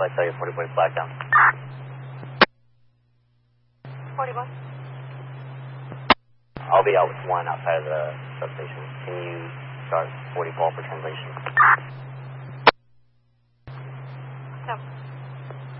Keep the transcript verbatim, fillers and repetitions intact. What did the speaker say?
flight tell you forty forty flag down. forty-one. I'll be out with one outside of the substation. Can you start forty ball for translation?